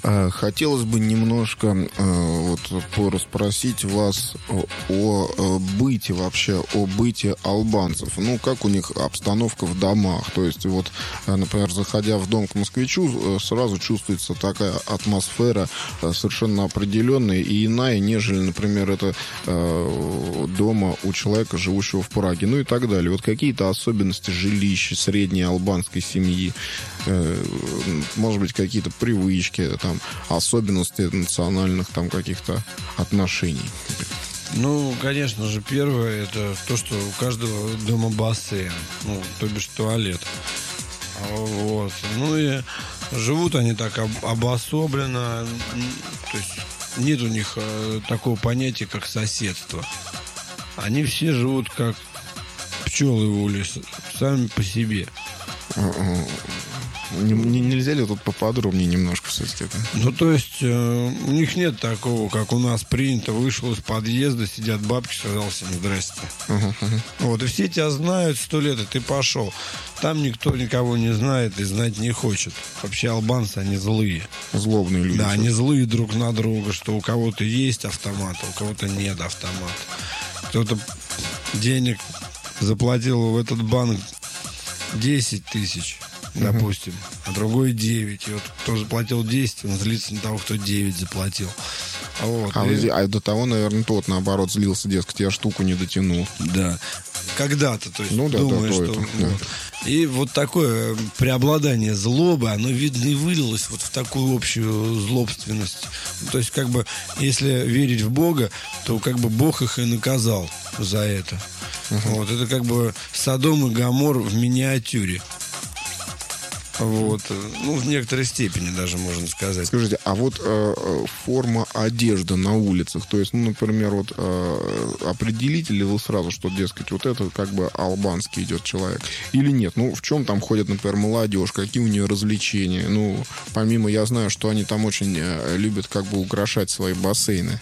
Хотелось бы немножко вот порасспросить вас о быте вообще, о быте албанцев. Ну, как у них обстановка в домах. То есть, вот, например, заходя в дом к москвичу, сразу чувствуется такая атмосфера совершенно определенная и иная, нежели, например, это дома у человека, живущего в Праге. Ну и так далее. Вот какие-то особенности жилища средней албанской семьи, может быть, какие-то привычки, там, особенности национальных там каких-то отношений. Ну, конечно же, первое, это то, что у каждого дома бассейн, ну, то бишь туалет. Вот. Ну и живут они так обособленно, то есть нет у них такого понятия, как соседство. Они все живут как пчелы в уле, сами по себе. Нельзя ли тут поподробнее немножко все-таки? Ну, то есть, у них нет такого, как у нас принято. Вышел из подъезда, сидят бабки, сказал всем здрасте. Вот, и все тебя знают 100 лет, и ты пошел. Там никто никого не знает и знать не хочет. Вообще албанцы, они злые. Злобные люди. Да, они злые друг на друга, что у кого-то есть автомат, а у кого-то нет автомата. Кто-то денег заплатил в этот банк 10 тысяч, допустим, а другой 9. И вот кто заплатил 10, он злится на того, кто 9 заплатил. Вот. А до того, наверное, тот, наоборот, злился, дескать, я штуку не дотянул. Да. Когда-то, то есть, ну, да, думаешь, да, что... это, да. И вот такое преобладание злобы, оно, видно, и вылилось вот в такую общую злобственность. То есть, как бы, если верить в Бога, то как бы Бог их и наказал за это. Вот, это как бы Содом и Гомор в миниатюре. Вот. Ну, в некоторой степени даже можно сказать. Скажите, а вот форма одежды на улицах, то есть, ну, например, вот определите ли вы сразу, что, дескать, вот это как бы албанский идет человек, или нет? Ну, в чем там ходит, например, молодежь, какие у нее развлечения? Ну, помимо, я знаю, что они там очень любят как бы украшать свои бассейны.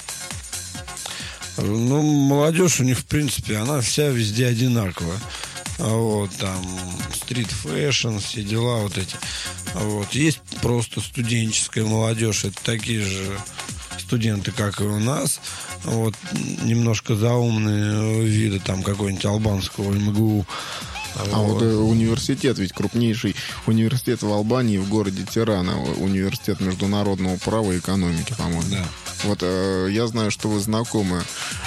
Ну, молодежь у них, в принципе, она вся везде одинаковая. Вот, там, стрит-фэшн, все дела вот эти. Вот. Есть просто студенческая молодежь. Это такие же студенты, как и у нас. Вот, немножко заумные виды, там, какой-нибудь албанского МГУ. А вот университет, ведь крупнейший университет в Албании, в городе Тирана, университет международного права и экономики, по-моему. Да. Вот я знаю, что вы знакомы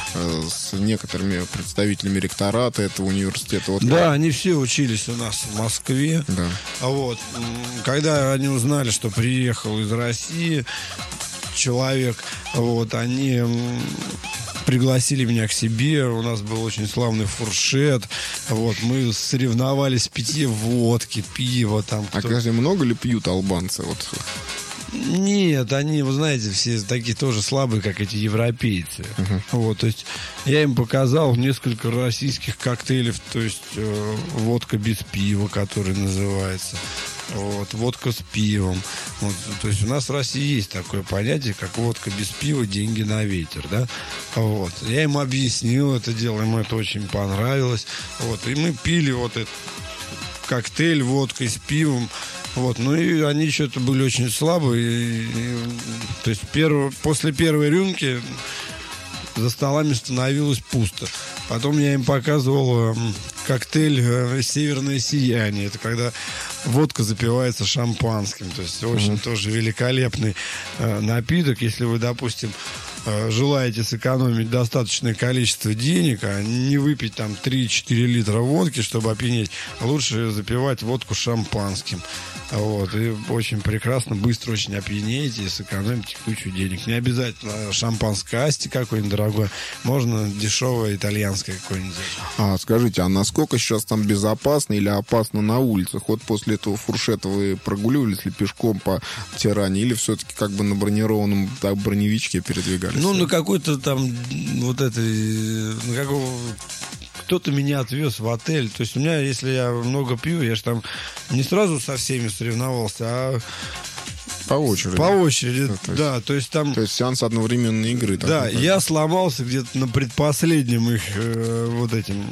с некоторыми представителями ректората этого университета. Вот да, они все учились у нас в Москве. Да. Вот. Когда они узнали, что приехал из России человек, вот, они пригласили меня к себе. У нас был очень славный фуршет. Вот, мы соревновались в питье водки, пива там. А скажите, много ли пьют албанцы? Вот. Нет, они, вы знаете, все такие тоже слабые, как эти европейцы. Вот, то есть я им показал несколько российских коктейлей, то есть водка без пива, который называется. Вот, водка с пивом. Вот, то есть у нас в России есть такое понятие, как водка без пива, деньги на ветер, да? Вот. Я им объяснил это дело, им это очень понравилось. Вот, и мы пили вот этот коктейль водкой с пивом. Вот, ну и они что-то были очень слабые. То есть после первой рюмки за столами становилось пусто. Потом я им показывал коктейль «Северное сияние». Это когда водка запивается шампанским. То есть очень тоже великолепный напиток. Если вы, допустим, желаете сэкономить достаточное количество денег, а не выпить там 3-4 литра водки, чтобы опьянеть, лучше запивать водку шампанским. Вот, и очень прекрасно, быстро очень опьянеете и сэкономите кучу денег. Не обязательно шампанское асти какое-нибудь дорогое, можно дешевое итальянское какое-нибудь. Скажите, а насколько сейчас там безопасно или опасно на улицах? Вот после этого фуршета вы прогуливались ли пешком по Тиране или все-таки как бы на бронированном броневичке передвигались? Ну, на какой-то там вот этой, на какого... Кто-то меня отвез в отель. То есть у меня, если я много пью, я же там не сразу со всеми соревновался, а по очереди. По очереди, да. То есть сеанс одновременной игры. Да, я сломался где-то на предпоследнем их вот этом.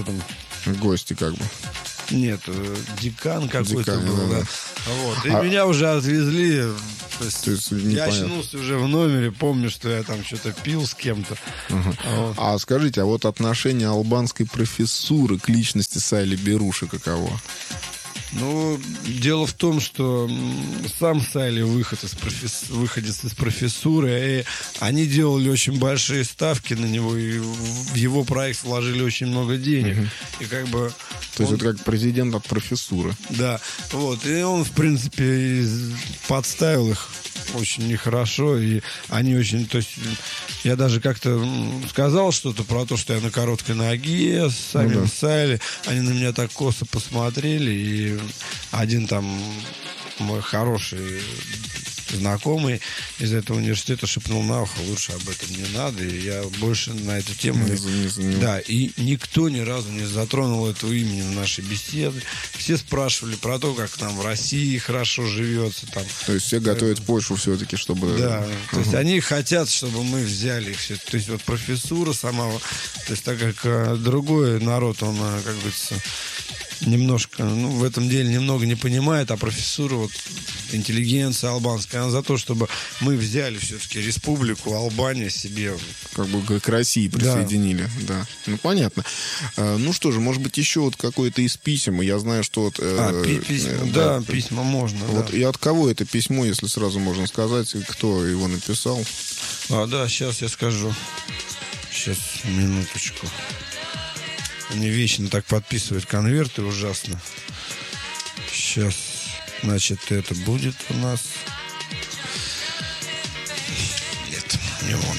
Гости как бы. Нет, декан какой-то был, да. Вот. И меня уже отвезли То есть я очнулся уже в номере, помню, что я там что-то пил с кем-то. Вот. А скажите, а вот отношение албанской профессуры к личности Сайли Беруши каково? Ну, дело в том, что сам Сайли выходец из профессуры, и они делали очень большие ставки на него, и в его проект вложили очень много денег. И как бы... То есть это как президент от профессуры. Да, вот. И он, в принципе, подставил их очень нехорошо, и они очень... То есть я даже как-то сказал что-то про то, что я на короткой ноге с самим Сайли. Они на меня так косо посмотрели, и один там мой хороший знакомый из этого университета шепнул на ухо: лучше об этом не надо. И я больше на эту тему... Да, и никто ни разу не затронул этого имени в нашей беседе. Все спрашивали про то, как нам в России хорошо живется. Там. То есть все готовят почву все-таки, чтобы... Да, то есть они хотят, чтобы мы взяли их все. То есть вот профессура сама... То есть так как другой народ, он, как говорится, немножко, в этом деле немного не понимает, а профессура, вот, интеллигенция албанская, она за то, чтобы мы взяли все-таки республику Албания себе. Как бы к России присоединили, да. Ну, понятно. Ну что же, может быть, еще вот какое-то из писем. Я знаю, что вот... письма, письма можно. Вот, да. И от кого это письмо, если сразу можно сказать, кто его написал? Да, сейчас я скажу. Сейчас, минуточку. Они вечно так подписывают конверты, ужасно. Сейчас, значит, это будет у нас. Нет, не он.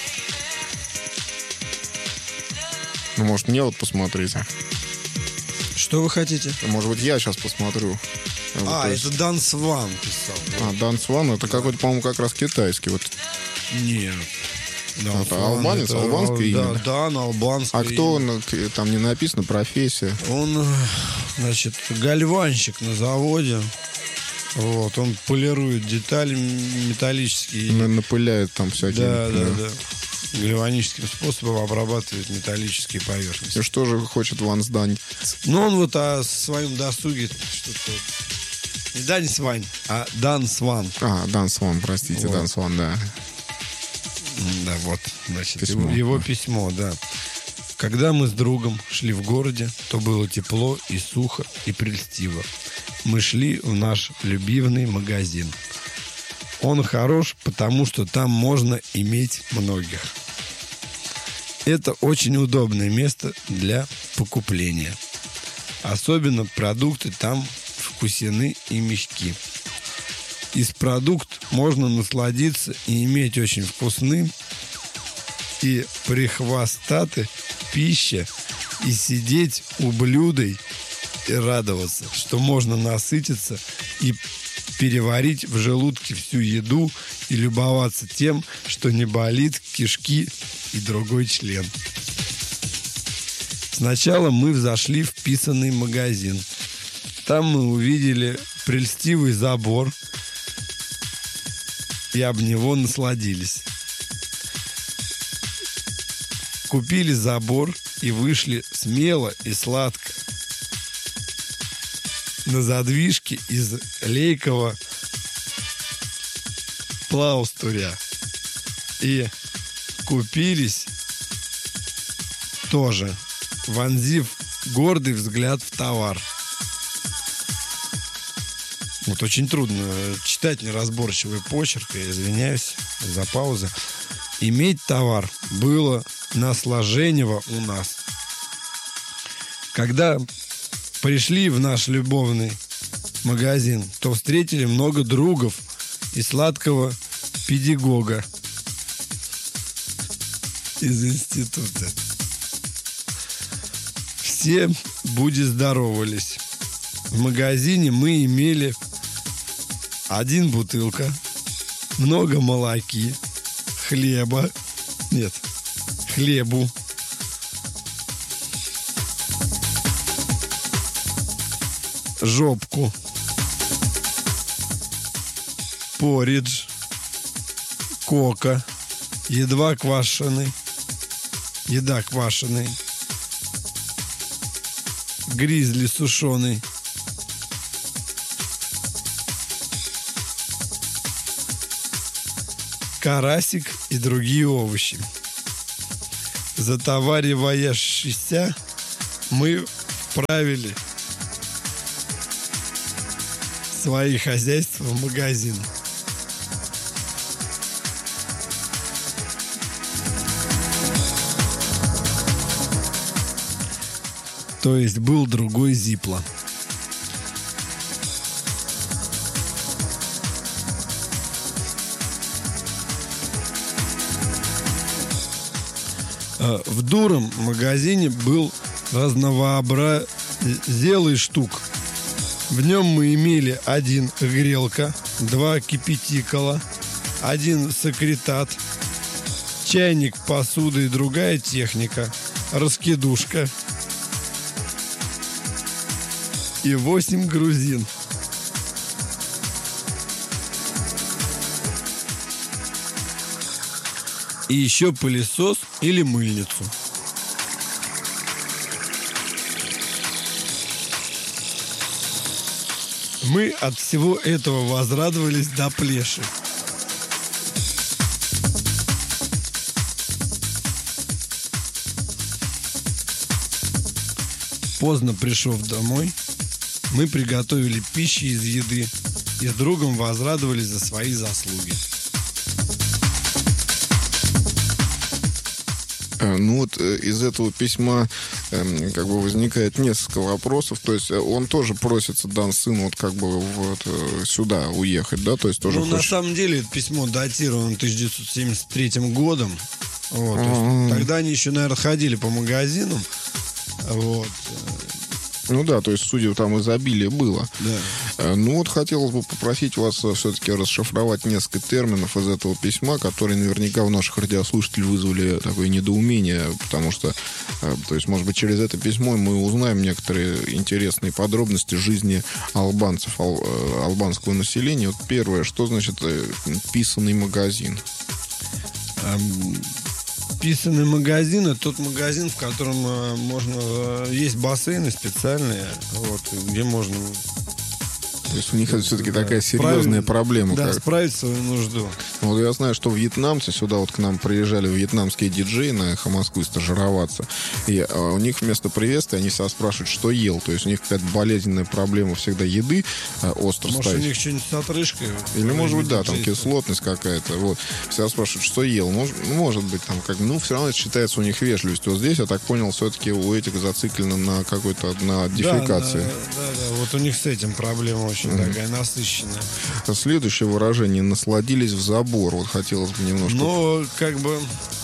Ну, может, мне вот посмотреть? Что вы хотите? Может быть, я сейчас посмотрю. Это Дан Сван писал. Дан Сван, это какой-то, по-моему, как раз китайский. Вот. Нет. Это албанец, албанское имя? Да, на албанское. А кто он, там не написано, профессия? Он, значит, гальванщик на заводе. Вот, он полирует детали металлические. Напыляет там всякие. Да. Гальваническим способом обрабатывает металлические поверхности. И что же хочет Ван Сдань? Ну, он вот о своем досуге что-то... Не Дань Свань, а Дан Сван. Дан Сван, простите, вот. Дан Сван, да. Да, вот, значит, его письмо, да. Когда мы с другом шли в городе, то было тепло и сухо и прельстиво. Мы шли в наш любимый магазин. Он хорош, потому что там можно иметь многих. Это очень удобное место для покупления. Особенно продукты там вкусены и мягки. Из продуктов можно насладиться и иметь очень вкусным и прихвастаты пища, и сидеть у блюда и радоваться, что можно насытиться и переварить в желудке всю еду и любоваться тем, что не болит кишки и другой член. Сначала мы взошли в писанный магазин. Там мы увидели прельстивый забор и об него насладились. Купили забор и вышли смело и сладко на задвижке из лейкового плаустуря. И купились тоже, вонзив гордый взгляд в товар. Вот очень трудно читать неразборчивый почерк, я извиняюсь за паузу. Иметь товар было наслаждениво у нас. Когда пришли в наш любовный магазин, то встретили много другов и сладкого педагога из института. Все будь здоровались. В магазине мы имели 1 бутылка, много молоки, хлебу, жопку, поридж, кока, еда квашеный, гризли сушеный, карасик и другие овощи. Затовариваясь, мы вправили свои хозяйства в магазин. То есть был другой Зипло. В дуром магазине был разнообразелый штук. В нем мы имели 1 грелка, 2 кипятикола, 1 сакритат, чайник, посуда и другая техника, раскидушка и 8 грузин. И еще пылесос или мыльницу. Мы от всего этого возрадовались до плеши. Поздно пришел домой, мы приготовили пищи из еды и с другом возрадовались за свои заслуги. Ну вот из этого письма как бы возникает несколько вопросов. То есть он тоже просится, дан сын, вот как бы вот сюда уехать, да? То есть тоже на самом деле это письмо датировано 1973 годом. Вот, то есть тогда они еще, наверное, ходили по магазинам. Вот. Ну да, то есть, судя, там изобилие было. Да. Ну вот хотелось бы попросить вас все-таки расшифровать несколько терминов из этого письма, которые наверняка у наших радиослушателей вызвали такое недоумение, потому что, то есть, может быть, через это письмо мы узнаем некоторые интересные подробности жизни албанцев, албанского населения. Вот первое, что значит писанный магазин? Писанный магазин — это тот магазин, в котором можно... Есть бассейны специальные, вот, где можно... То есть у них это все-таки такая серьезная проблема. Да, справить свою нужду. Вот я знаю, что вьетнамцы сюда вот к нам приезжали вьетнамские диджеи на «Эхо Москвы» стажироваться. И у них вместо приветствия они всегда спрашивают, что ел. То есть у них какая-то болезненная проблема всегда еды остро ставить. Может, у них что-нибудь с отрыжкой? Или, может быть, да, там кислотность какая-то. Вот. Всегда спрашивают, что ел. Может быть, там как... Ну, все равно это считается у них вежливостью. Вот здесь, я так понял, все-таки у этих зациклено на какой-то, на дефекации. Да, вот у них с этим проблема очень такая насыщенная. Следующее выражение: насладились в забор. Вот хотелось бы немножко... Но как бы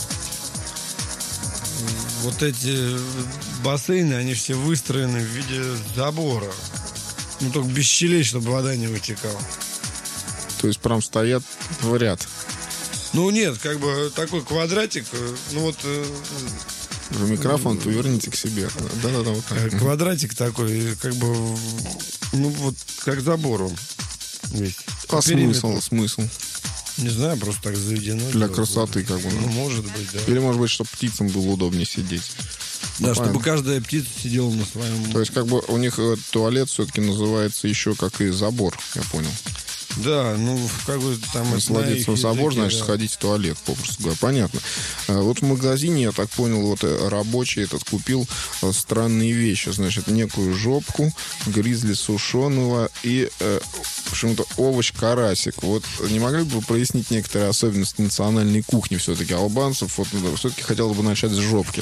вот эти бассейны, они все выстроены в виде забора. Ну, только без щелей, чтобы вода не вытекала. То есть прям стоят в ряд. Ну, нет, как бы такой квадратик, ну вот... В микрофон поверните к себе. Да-да-да, вот так. Квадратик такой, как бы, ну вот, как забор он весь. А смысл? Не знаю, просто так заведено. Для красоты, как бы. Ну, может быть, да. Или, может быть, чтобы птицам было удобнее сидеть. Да, чтобы каждая птица сидела на своем... То есть, как бы, у них туалет все-таки называется еще как и забор, я понял. Да, ну, как бы там... Насладиться в забор, значит, да. Сходить в туалет, попросту говоря. Понятно. Вот в магазине, я так понял, вот рабочий этот купил странные вещи. Значит, некую жопку, гризли сушеного и почему-то овощ-карасик. Вот не могли бы вы прояснить некоторые особенности национальной кухни все-таки албанцев? Вот все-таки хотелось бы начать с жопки.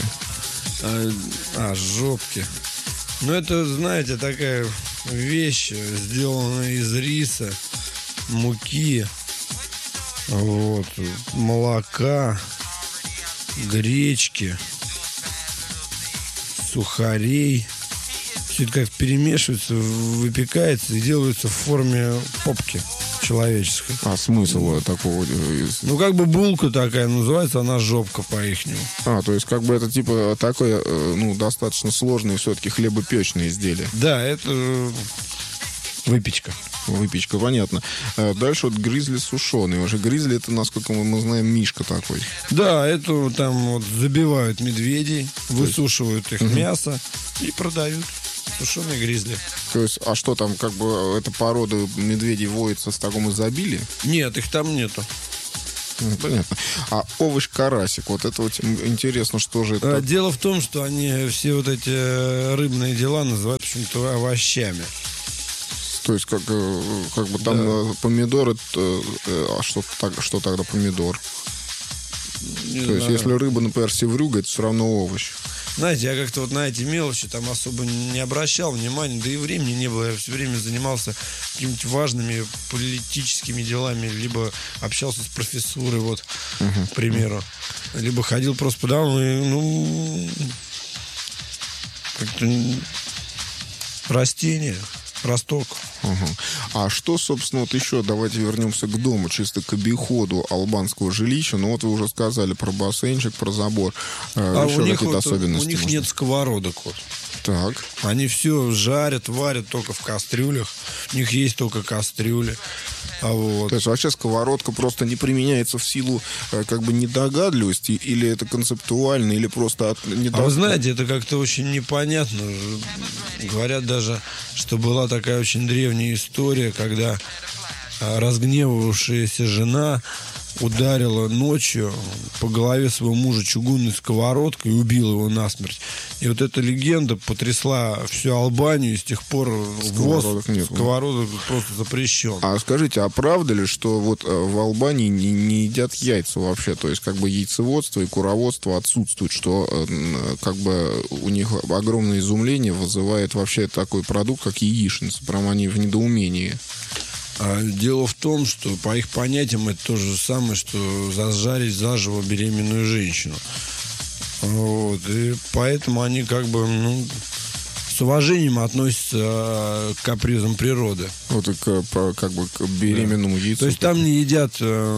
Жопки. Ну, это, знаете, такая вещь, сделанная из риса, муки, вот, молока, гречки, сухарей. Все это как перемешивается, выпекается и делается в форме попки человеческой. А смысл такого? Ну, как бы булка такая, называется она жопка по-ихнему. То есть как бы это типа такое, ну, достаточно сложное все-таки хлебопечное изделие. Да, это выпечка. Выпечка, понятно. Дальше вот гризли сушеный. Уже гризли — это, насколько мы знаем, мишка такой. Да, это там вот забивают медведей, высушивают их мясо и продают. Сушеные гризли. То есть, а что там, как бы, эта порода медведей водится в таком изобилии? Нет, их там нету. Понятно. А овощ-карасик, вот это вот интересно, что же это? Дело в том, что они все вот эти рыбные дела называют почему-то овощами. То есть как бы там помидор, а что тогда помидор? Не То знаю. есть если рыба, например, севрюга, это все равно овощ. Знаете, я как-то вот на эти мелочи там особо не обращал внимания, да и времени не было. Я все время занимался какими-нибудь важными политическими делами, либо общался с профессурой, вот, к примеру. Либо ходил просто по домам, как-то растения, росток. А что, собственно, вот еще, давайте вернемся к дому, чисто к обиходу албанского жилища. Ну, вот вы уже сказали про бассейнчик, про забор. Еще какие-то особенности? У них нет сковородок, вот. Так. Они все жарят, варят только в кастрюлях. У них есть только кастрюли. Вот. То есть вообще сковородка просто не применяется в силу как бы недогадливости, или это концептуально, или просто от недогадливости? А вы знаете, это как-то очень непонятно. Говорят даже, что была такая очень древняя история, когда разгневавшаяся жена ударила ночью по голове своего мужа чугунной сковородкой и убила его насмерть. И вот эта легенда потрясла всю Албанию, и с тех пор сковородок просто запрещен. А скажите, а правда ли, что вот в Албании не едят яйца вообще? То есть как бы яйцеводство и куроводство отсутствует, что как бы у них огромное изумление вызывает вообще такой продукт, как яичница. Прям они в недоумении. Дело в том, что по их понятиям это то же самое, что зажарить заживо беременную женщину. Вот. И поэтому они как бы с уважением относятся к капризам природы. Вот и как бы к беременному яйцу. То есть там не едят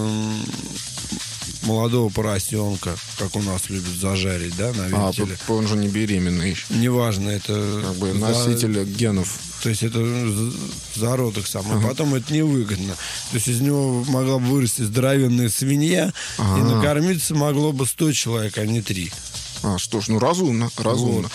молодого поросенка, как у нас любят зажарить, да, на вертеле. Он же не беременный. Неважно, это как бы носитель генов. То есть это зародок сам. А потом это невыгодно. То есть из него могла бы вырасти здоровенная свинья, и накормиться могло бы 100 человек, а не 3. Что ж, разумно. Вот.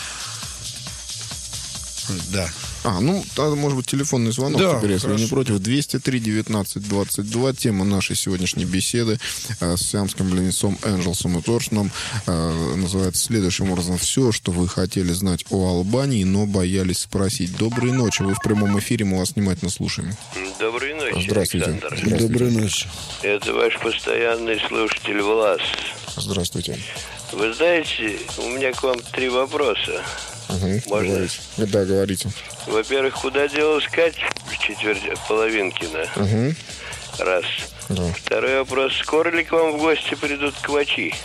Да. Тогда, может быть, телефонный звонок теперь, если вы не против. 203-19-22. Тема нашей сегодняшней беседы с сиамским близнецом Энджелсом и Торшином называется следующим образом: все, что вы хотели знать о Албании, но боялись спросить. Доброй ночи. Вы в прямом эфире, мы вас внимательно слушаем. Доброй ночи, Здравствуйте. Александр. Здравствуйте. Доброй ночи. Это ваш постоянный слушатель Влас. Здравствуйте. Вы знаете, у меня к вам 3 вопроса. Можно? Говорите. Да, говорите. Во-первых, куда делась Кать Половинкина? Раз. Да. Второй вопрос. Скоро ли к вам в гости придут квачи?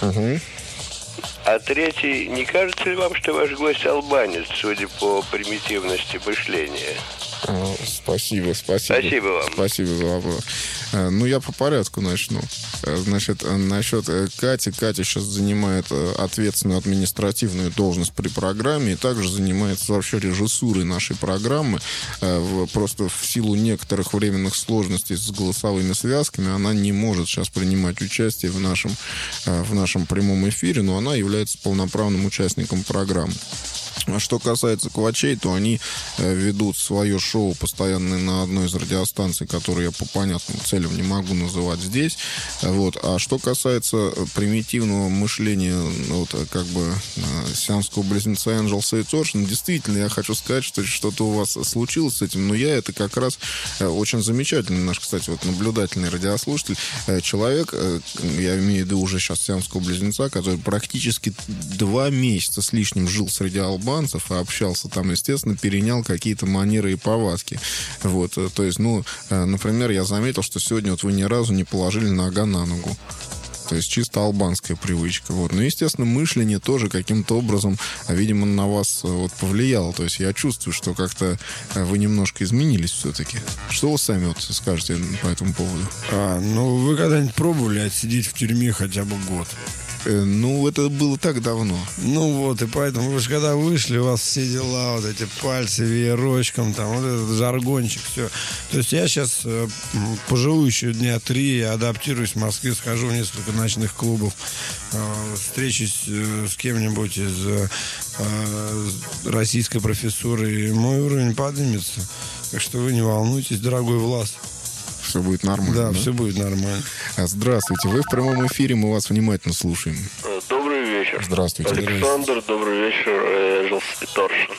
А третий. Не кажется ли вам, что ваш гость албанец, судя по примитивности мышления? Спасибо. Спасибо вам. Спасибо за вопрос. Я по порядку начну. Значит, насчет Кати. Катя сейчас занимает ответственную административную должность при программе и также занимается вообще режиссурой нашей программы. Просто в силу некоторых временных сложностей с голосовыми связками она не может сейчас принимать участие в нашем прямом эфире, но она является полноправным участником программы. Что касается квачей, то они ведут свое шоу постоянно на одной из радиостанций, которую я по понятным целям не могу называть здесь. Вот. А что касается примитивного мышления как бы сиамского близнеца Энджелса и Торшина, действительно, я хочу сказать, что что-то у вас случилось с этим, но это как раз очень замечательный наш, кстати, наблюдательный радиослушатель, человек, я имею в виду уже сейчас сиамского близнеца, который практически 2 месяца с лишним жил среди албанцев, и общался там, естественно, перенял какие-то манеры и повадки. Вот, то есть, например, я заметил, что сегодня вы ни разу не положили нога на ногу. То есть чисто албанская привычка. Вот. Но, естественно, мышление тоже каким-то образом, видимо, на вас повлияло. То есть я чувствую, что как-то вы немножко изменились все-таки. Что вы сами скажете по этому поводу? Вы когда-нибудь пробовали отсидеть в тюрьме хотя бы год? Это было так давно. И поэтому вы же когда вышли, у вас все дела, эти пальцы веерочком, там, этот жаргончик, все. То есть я сейчас поживу еще дня 3, адаптируюсь в Москве, схожу в несколько ночных клубов, встречусь с кем-нибудь из российской профессуры, и мой уровень поднимется. Так что вы не волнуйтесь, дорогой Влас. Все будет нормально. Да, все будет нормально. Здравствуйте, вы в прямом эфире, мы вас внимательно слушаем. Добрый вечер. Здравствуйте. Александр, добрый вечер, Энджелс и Торшин.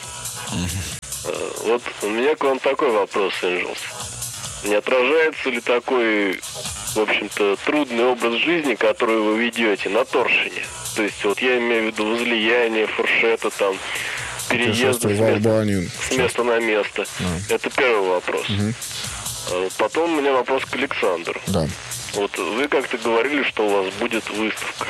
Вот у меня к вам такой вопрос, Энджелс. Не отражается ли такой, в общем-то, трудный образ жизни, который вы ведете на Торшине? То есть, вот я имею в виду возлияние, фуршета, там, переезды с места на место. Это первый вопрос. Потом у меня вопрос к Александру. Да. Вот вы как-то говорили, что у вас будет выставка.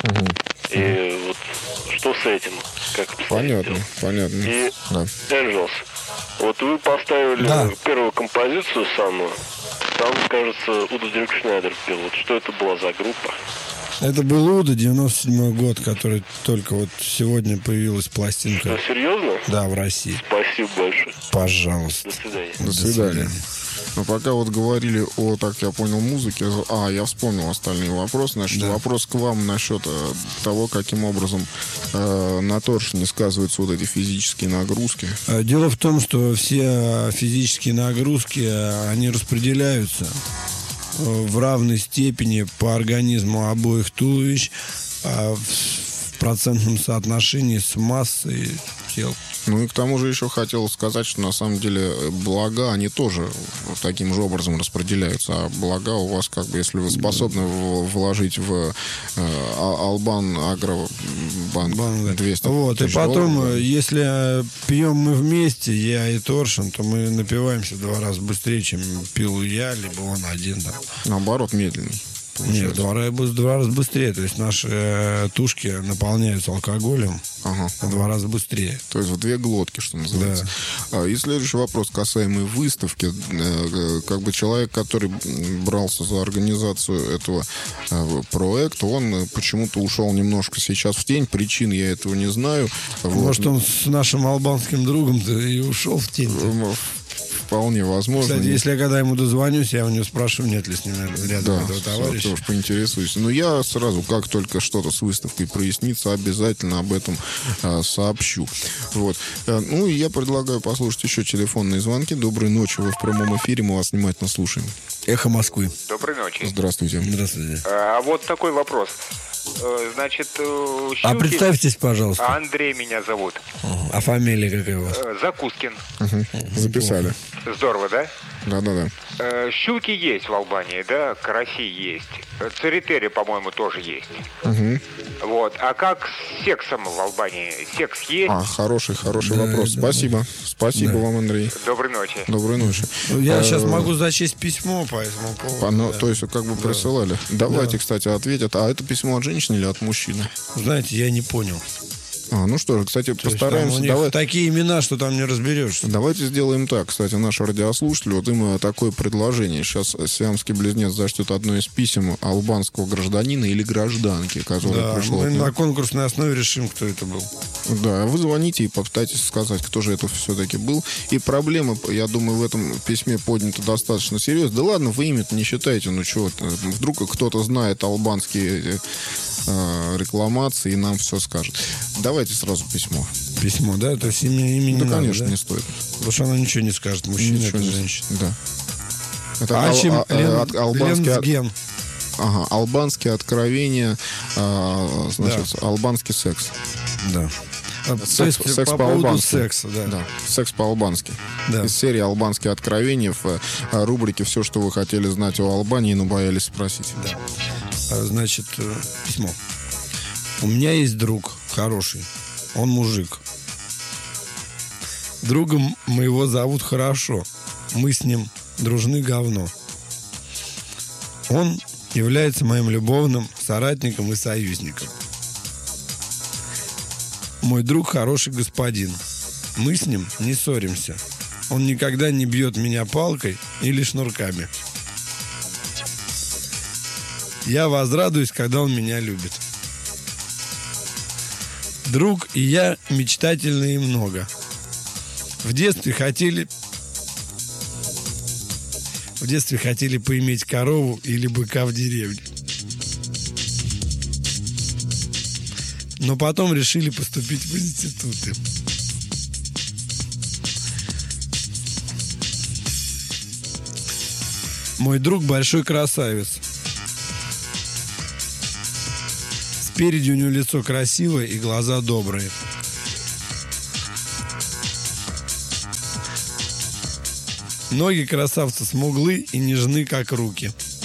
И вот что с этим? Как понятно. И, да. Энджелс, вот вы поставили первую композицию самую. Там, кажется, Уда Диркшнайдер пел. Вот что это была за группа? Это был Уда, 97-й год, который только вот сегодня появилась пластинка. Что, серьезно? Да, в России. Спасибо большое. Пожалуйста. До свидания. До свидания. Но пока вот говорили о, так я понял, музыке, я вспомнил остальные вопросы. Значит, вопрос к вам насчет того, каким образом на Торшине сказываются вот эти физические нагрузки. Дело в том, что все физические нагрузки, они распределяются в равной степени по организму обоих туловищ в процентном соотношении с массой тел. Ну и к тому же еще хотел сказать, что на самом деле блага, они тоже таким же образом распределяются. А блага у вас, как бы, если вы способны вложить в Албан Агробанк 200 вот, и потом, $1000, если пьем мы вместе, я и Торшин, то мы напиваемся в 2 раза быстрее, чем пил я, либо он один. Да. Наоборот, медленнее. Нет, в 2 раза быстрее. То есть наши тушки наполняются алкоголем в 2 раза быстрее. То есть в 2 глотки, что называется. Да. И следующий вопрос касаемый выставки. Как бы человек, который брался за организацию этого проекта, он почему-то ушел немножко сейчас в тень. Причин я этого не знаю. Может, он с нашим албанским другом-то и ушел в тень. Вполне возможно. Кстати, если я когда ему дозвонюсь, я у него спрашиваю, нет ли с ним рядом этого товарища. Да, поинтересуюсь. Но я сразу, как только что-то с выставкой прояснится, обязательно об этом сообщу. Вот. Ну и я предлагаю послушать еще телефонные звонки. Доброй ночи, вы в прямом эфире, мы вас внимательно слушаем. Эхо Москвы. Доброй ночи. Здравствуйте. Здравствуйте. А вот такой вопрос. Значит, щуки... А представьтесь, пожалуйста. Андрей меня зовут. А фамилия какая у вас? Закускин. Записали. Здорово, да? Да. Щуки есть в Албании, да? Караси есть. Церетели, по-моему, тоже есть. Вот. А как с сексом в Албании? Секс есть? Хороший вопрос. Спасибо. Спасибо вам, Андрей. Доброй ночи. Доброй ночи. Я сейчас могу зачесть письмо по этому поводу. То есть, как бы присылали. Давайте, кстати, ответят. А это письмо от женщины или от мужчины? Знаете, я не понял. Ну что же, кстати, постараемся. У них такие имена, что там не разберешься. Давайте сделаем так. Кстати, наш радиослушатель, вот им такое предложение. Сейчас сиамский близнец зачтет одно из писем албанского гражданина или гражданки, которое пришло. Мы на конкурсной основе решим, кто это был. Да, вы звоните и попытайтесь сказать, кто же это все-таки был. И проблема, я думаю, в этом письме поднята достаточно серьезно. Да ладно, вы имя-то не считайте, вдруг кто-то знает албанские рекламации и нам все скажет. Давайте сразу письмо. Письмо, да? То есть имя не да, надо, конечно, да? не стоит. Потому что она ничего не скажет. Мужчина, это женщина. Да. Это албанский... албанские откровения, албанский секс. Да. Секс по-албански. Секса, да. Секс по-албански. Да. Из серии «Албанские откровения» в рубрике «Все, что вы хотели знать о Албании, но боялись спросить». Да. Значит, письмо. У меня есть друг хороший. Он мужик. Другом моего зовут Хорошо. Мы с ним дружны говно. Он является моим любовным соратником и союзником. Мой друг хороший господин. Мы с ним не ссоримся. Он никогда не бьет меня палкой или шнурками. Я возрадуюсь, когда он меня любит. Друг и я мечтательны и много. В детстве хотели поиметь корову или быка в деревне. Но потом решили поступить в институты. Мой друг большой красавец. Спереди у него лицо красивое и глаза добрые. Ноги красавца смуглы и нежны, как руки.